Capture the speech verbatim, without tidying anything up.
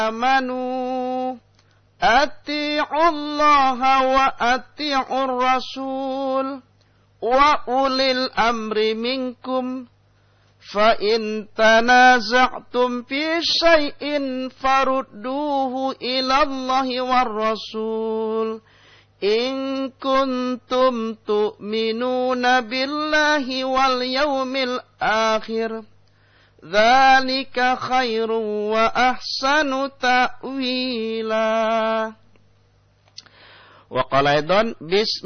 amanu ati'ullaha wa ati'ur rasul wa ulil amri minkum fa in tanaza'tum fi syai'in farudduhu ila Allahi war rasul in kuntum tu'minuna billahi wal yawmil akhir dzalika khairun wa ahsanu ta'wila. Wa qala aidan bis